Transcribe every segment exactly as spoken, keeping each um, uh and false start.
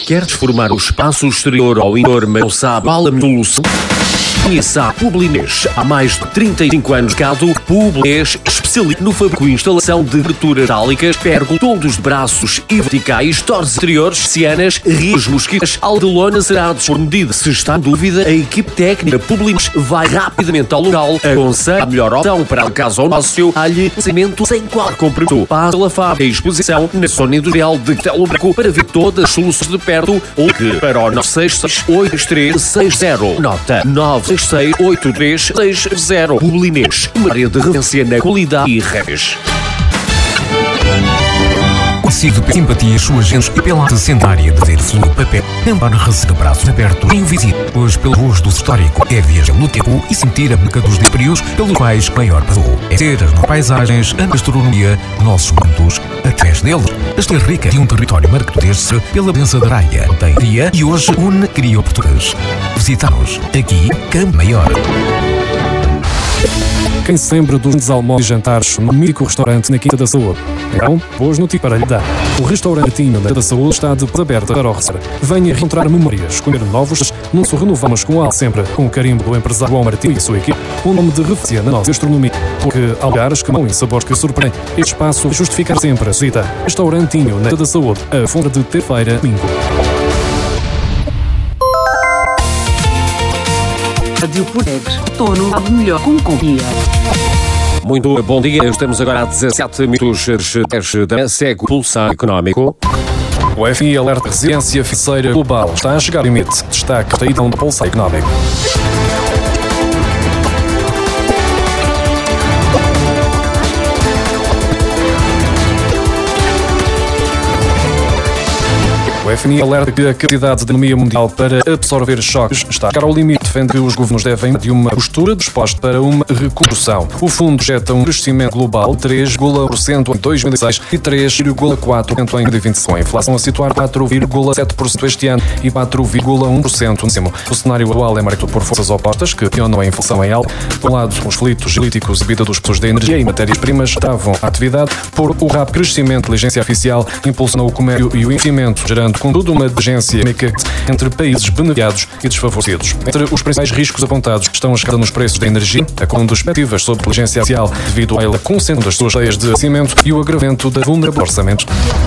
Quer transformar o espaço exterior ou indoor, mas não sabe qual a solução? Conheça a Publinês. Há mais de trinta e cinco anos, Cado Publinês, especialista no fabrico e instalação de aberturas metálicas, pérgolas, toldos de braços e verticais, torres exteriores, cianas, rios, mosquitas, aldelonas, arados por medida. Se está em dúvida, a equipe técnica Publinês vai rapidamente ao local, aconselha a melhor opção para a casa ou negócio, alhe cimento sem qualquer compromisso. Passa pela fábrica e exposição na zona industrial de Castelo Branco para ver todas as soluções de perto ou que para o nove seis seis oito três seis zero. Nota nove seis seis oito três seis zero. Publinês, uma área de referência na qualidade e redes. Conhecido pela simpatia, suas gentes e pela centenária de ver flor papel. Embora receba braços abertos em visita, pois pelo gosto do histórico é viajar no tempo e sentir a boca dos períodos pelos quais maior passou. É ter as nossas paisagens, a gastronomia, nossos mundos, através deles. Esta é rica de um território marcado desde pela benção da Raia, tem dia e hoje une criou português. Visitamos aqui Campo Maior. Quem se lembra dos desalmoços e jantares no mítico restaurante na Quinta da Saúde? Então, boas notícias para lhe dar. O restaurantinho na Quinta da Saúde está de portas abertas para o receber. Venha reencontrar memórias, escolher novos, não se renovamos com algo sempre, com o carimbo do empresário João Martins e sua equipe, um nome de referência na nossa gastronomia, porque há lugares que não em sabores que surpreendem. Este espaço justifica sempre a visita. Restaurantinho na Quinta da Saúde, a fonte de terça-feira, domingo. Rádio Porto Alegre, outono sabe melhor com companhia. Muito bom dia, estamos agora a dezassete minutos dez da manhã, segue o Pulsar Económico. O F M I alerta resiliência financeira global está a chegar ao limite. Destaque da edição do Pulsar Económico. O F M I alerta que a capacidade da economia mundial para absorver choques está a chegar ao limite, defende que os governos devem de uma postura disposta para uma reconstrução. O fundo projeta um crescimento global de três vírgula um por cento em dois mil e dezesseis e três vírgula quatro por cento em dois mil e vinte e cinco. A inflação a situar quatro vírgula sete por cento este ano e quatro vírgula um por cento no décimo. O cenário atual é marcado por forças opostas que pionam a inflação em alta. Por um lado, os conflitos políticos e vida dos preços de energia e matérias-primas travam a atividade. Por o rápido crescimento da inteligência artificial impulsionou o comércio e o investimento, gerando contudo uma divergência entre países beneficiados e desfavorecidos. Entre os principais riscos apontados estão a escada nos preços da energia, a conta expectativas sobre inteligência artificial devido à ela concentração das suas ideias de crescimento e o agravamento da vulnerabilidade do orçamento.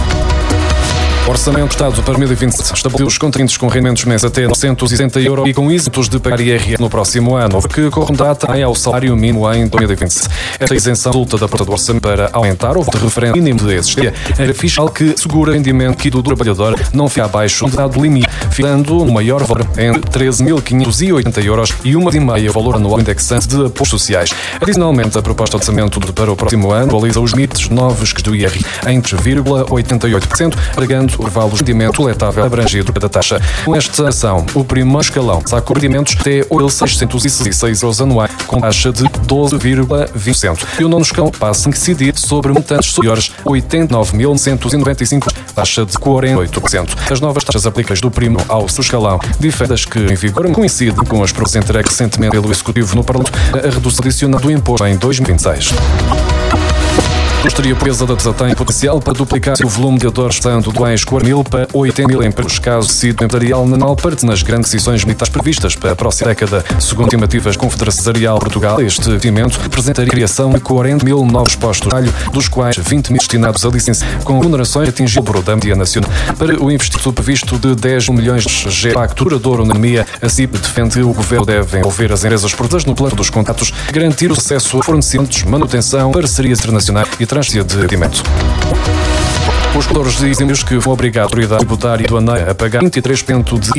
O Orçamento do Estado para dois mil e vinte e sete estabeleceu os contribuintes com rendimentos mensais até novecentos e sessenta euros e com isentos de pagar I R S no próximo ano, que correspondem ao salário mínimo em dois mil e vinte e sete. Esta isenção resulta da proposta do Orçamento para aumentar o valor de referente mínimo de existência. A fiscal que segura o rendimento que do trabalhador não fica abaixo do dado limite, ficando um maior valor entre treze mil quinhentos e oitenta euros e uma vírgula cinco valor anual indexante de apoios sociais. Adicionalmente, a proposta de orçamento para o próximo ano atualiza os limites novos do I R S em três vírgula oitenta e oito por cento, agregando o vale do rendimento coletável abrangido da taxa. Com esta ação, o primeiro escalão saca rendimentos até oito mil seiscentos e sessenta e seis euros anuais, com taxa de doze vírgula vinte por cento. E o nono escalão passa a incidir sobre montantes superiores a oitenta e nove mil novecentos e noventa e cinco euros, taxa de quarenta e oito por cento. As novas taxas aplicadas do primeiro ao segundo escalão diferem das que em vigor coincidem com as propostas entregues recentemente pelo Executivo no Parlamento, a redução adicional do imposto em dois mil e vinte e seis. A indústria portuguesa da tem potencial para duplicar o volume de adores, tanto de bens quarenta mil para oitenta mil empregos. Caso decida empresarial nacional parte nas grandes decisões militares previstas para a próxima década. Segundo estimativas da Confederação Empresarial Portugal, este investimento representaria a criação de quarenta mil novos postos de trabalho, dos quais vinte mil destinados a licença, com remunerações atingindo o dobro da média nacional. Para o investimento previsto de dez milhões de impacto duradouro na economia, a C I P defende que o Governo deve envolver as empresas portuguesas no plano dos contratos, garantir o acesso a fornecimentos, manutenção, parcerias internacionais e transferência de rendimento. Os produtores dizem que foram obrigados a autoridade tributária e aduaneira a pagar vinte e três por cento de